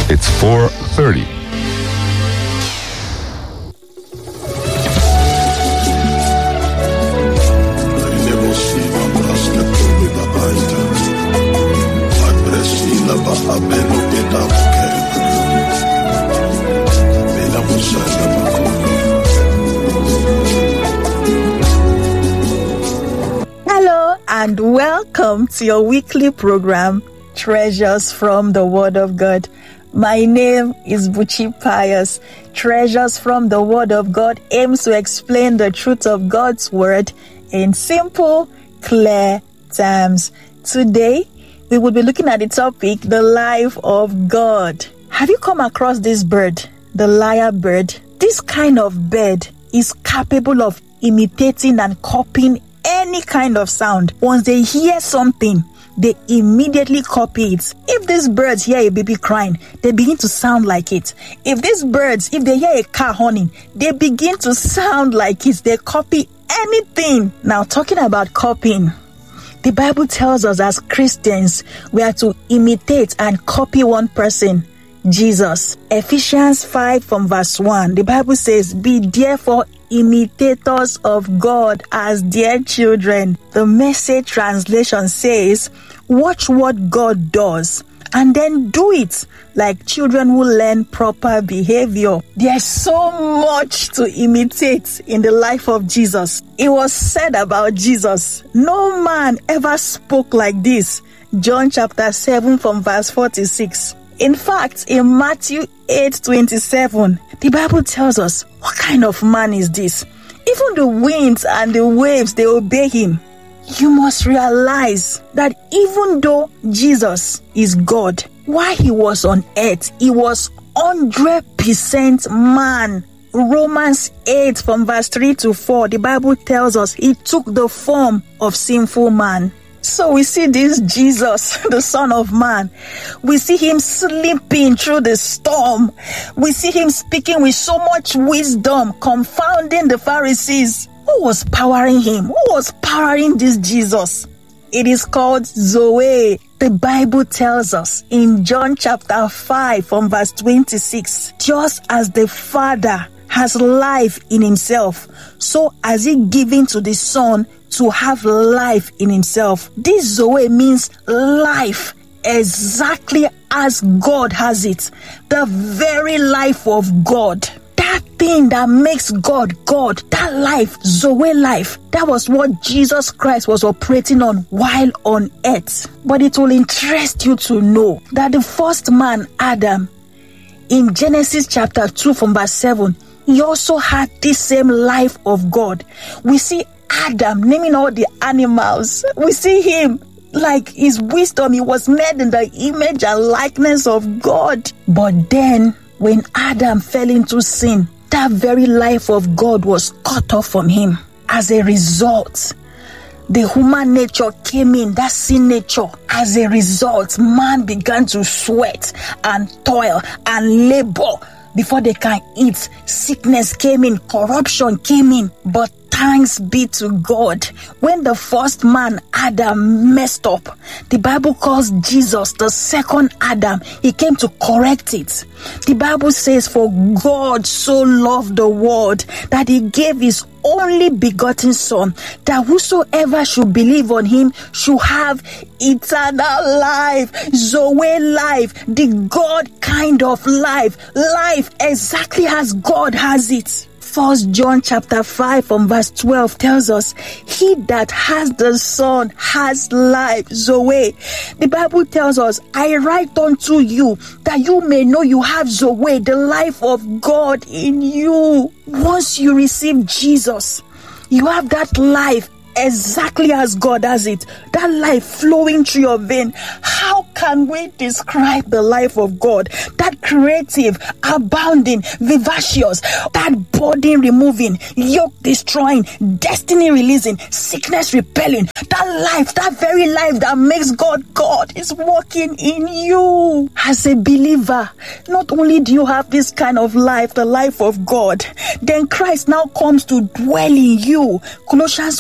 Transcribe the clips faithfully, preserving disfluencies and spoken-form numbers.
It's four thirty. Hello and welcome to your weekly program, Treasures from the Word of God. My name is Buchi Pius. Treasures from the Word of God aims to explain the truth of God's Word in simple, clear terms. Today, we will be looking at the topic, the life of God. Have you come across this bird, the lyre bird? This kind of bird is capable of imitating and copying any kind of sound. Once they hear something, they immediately copy it. If these birds hear a baby crying, they begin to sound like it. If these birds, if they hear a car horning, they begin to sound like it. They copy anything. Now, talking about copying, the Bible tells us as Christians, we are to imitate and copy one person, Jesus. Ephesians five from verse one, the Bible says, "Be therefore imitators of God as dear children." The Message translation says, "Watch what God does and then do it like children who learn proper behavior." There's so much to imitate in the life of Jesus. It was said about Jesus, "No man ever spoke like this." John chapter seven from verse forty-six. In fact, in Matthew eight twenty-seven, the Bible tells us, what kind of man is this? Even the winds and the waves, they obey him. You must realize that even though Jesus is God, while he was on earth, he was one hundred percent man. Romans eight from verse three to four, the Bible tells us he took the form of sinful man. So we see this Jesus, the Son of Man. We see him sleeping through the storm. We see him speaking with so much wisdom, confounding the Pharisees. Who was powering him? Who was powering this Jesus? It is called Zoe. The Bible tells us in John chapter five from verse twenty-six, just as the Father has life in himself, so has he given to the Son to have life in himself. This Zoe means life exactly as God has it. The very life of God. That thing that makes God God, that life, Zoe life, that was what Jesus Christ was operating on while on earth. But it will interest you to know that the first man, Adam, in Genesis chapter two from verse seven, he also had this same life of God. We see Adam naming all the animals. We see him like his wisdom. He was made in the image and likeness of God. But then when Adam fell into sin, that very life of God was cut off from him. As a result, the human nature came in, that sin nature. As a result, man began to sweat and toil and labor before they can eat. Sickness came in, corruption came in. But thanks be to God, when the first man, Adam, messed up, the Bible calls Jesus the second Adam. He came to correct it. The Bible says, "For God so loved the world that he gave his only begotten Son, that whosoever should believe on him should have eternal life." Zoe life, the God kind of life. Life exactly as God has it. First John chapter five from verse twelve tells us, "He that has the Son has life." Zoe. The Bible tells us, "I write unto you that you may know you have Zoe, the life of God in you." Once you receive Jesus, you have that life exactly as God has it. That life flowing through your vein. How can we describe the life of God? That creative, abounding, vivacious, that burden removing, yoke destroying, destiny releasing, sickness repelling. That life, that very life that makes God God is working in you. As a believer, not only do you have this kind of life, the life of God, then Christ now comes to dwell in you. Colossians one twenty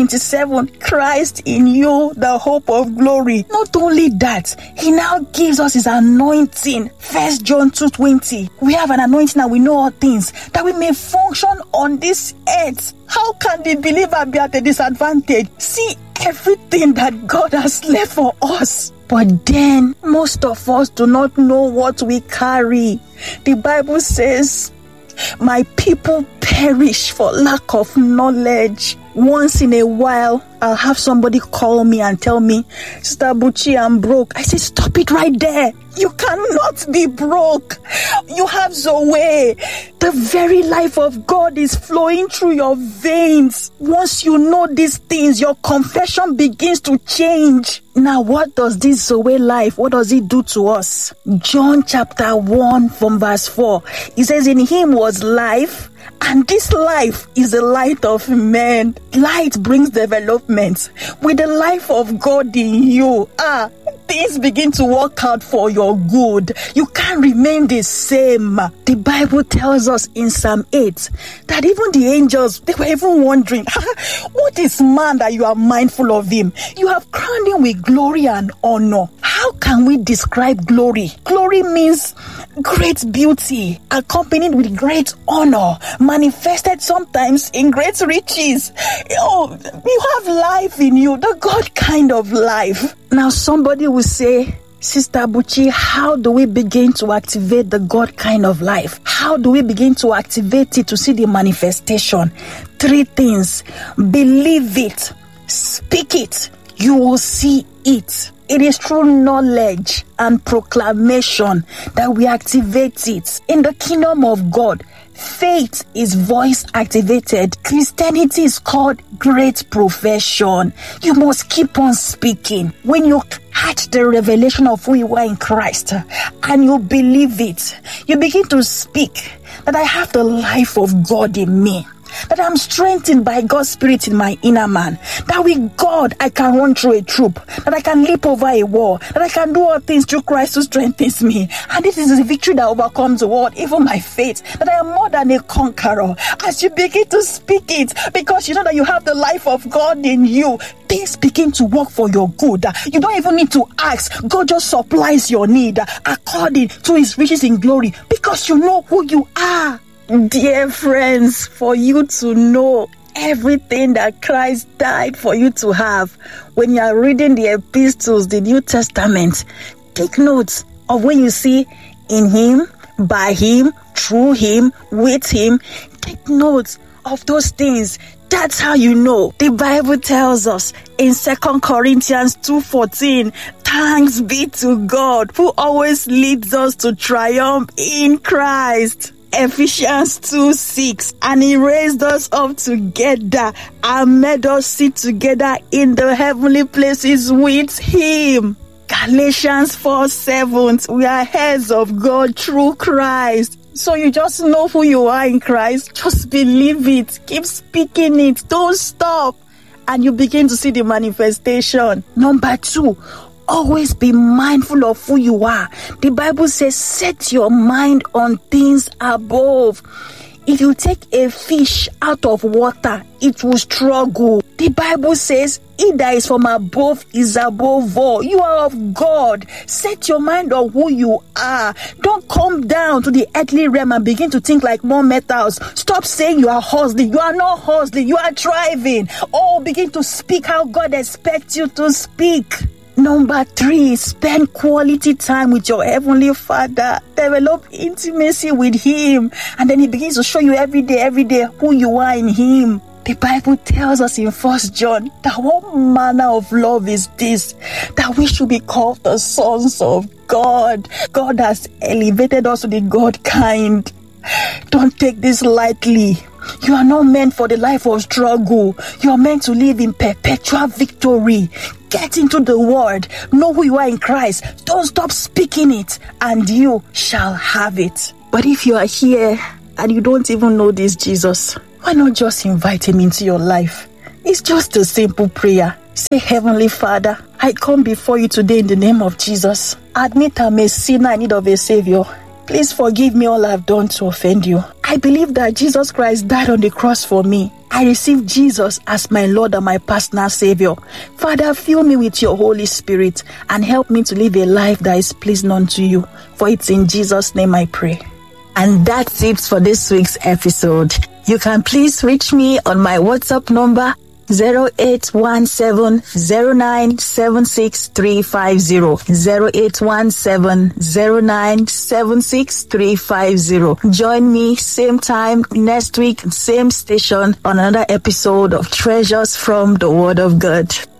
twenty-seven, Christ in you, the hope of glory. Not only that, he now gives us his anointing. First John two twenty. We have an anointing and we know all things, that we may function on this earth. How can the believer be at a disadvantage? See everything that God has left for us. But then, most of us do not know what we carry. The Bible says, my people perish for lack of knowledge. Once in a while, I'll have somebody call me and tell me, Sister Buchi, I'm broke. I say, stop it right there. You cannot be broke. You have Zoe. The very life of God is flowing through your veins. Once you know these things, your confession begins to change. Now, what does this Zoe life, what does it do to us? John chapter one from verse four. It says, in him was life, and this life is the light of men. Light brings development. With the life of God in you, ah, things begin to work out for your good. You can't remain the same. The Bible tells us in Psalm eight that even the angels, they were even wondering, ah, what is man that you are mindful of him? You have crowned him with glory and honor. How can we describe glory? Glory means great beauty, accompanied with great honor, manifested sometimes in great riches. Oh, you have life in you, the God kind of life. Now somebody will say, Sister Buchi, how do we begin to activate the God kind of life? How do we begin to activate it to see the manifestation? Three things. Believe it. Speak it. You will see it. It is through knowledge and proclamation that we activate it. In the kingdom of God, faith is voice activated. Christianity is called great profession. You must keep on speaking. When you catch the revelation of who you are in Christ and you believe it, you begin to speak that I have the life of God in me, that I'm strengthened by God's Spirit in my inner man, that with God I can run through a troop, that I can leap over a wall, that I can do all things through Christ who strengthens me. And this is the victory that overcomes the world, even my faith, that I am more than a conqueror. As you begin to speak it, because you know that you have the life of God in you, things begin to work for your good. You don't even need to ask. God just supplies your need according to his riches in glory, because you know who you are. Dear friends, for you to know everything that Christ died for you to have, when you are reading the epistles, the New Testament, take notes of when you see in him, by him, through him, with him. Take notes of those things. That's how you know. The Bible tells us in Second Corinthians two fourteen, thanks be to God who always leads us to triumph in Christ. Ephesians two six, and he raised us up together and made us sit together in the heavenly places with him. Galatians four seven, we are heirs of God through Christ. So you just know who you are in Christ. Just believe it. Keep speaking it. Don't stop. And you begin to see the manifestation. Number two, always be mindful of who you are. The Bible says, set your mind on things above. If you take a fish out of water, it will struggle. The Bible says, he that is from above is above all. You are of God. Set your mind on who you are. Don't come down to the earthly realm and begin to think like more metals. Stop saying you are hustling. You are not hustling. You are thriving. Oh, begin to speak how God expects you to speak. Number three, spend quality time with your Heavenly Father. Develop intimacy with him. And then he begins to show you every day, every day who you are in him. The Bible tells us in First John that what manner of love is this, that we should be called the sons of God. God has elevated us to the God kind. Don't take this lightly. You are not meant for the life of struggle. You are meant to live in perpetual victory. Get into the word. Know who you are in Christ. Don't stop speaking it, and you shall have it. But if you are here and you don't even know this Jesus, why not just invite him into your life? It's just a simple prayer. Say, Heavenly Father, I come before you today in the name of Jesus. Admit I'm a sinner in need of a Savior. Please forgive me all I've done to offend you. I believe that Jesus Christ died on the cross for me I receive Jesus as my Lord and my personal Savior. Father, fill me with your Holy Spirit and help me to live a life that is pleasing unto you. For it's in Jesus' name I pray. And that's it for this week's episode. You can please reach me on my WhatsApp number zero eight one seven zero nine seven six three five zero zero eight one seven zero nine seven six three five zero. Join me same time next week, same station on another episode of Treasures from the Word of God.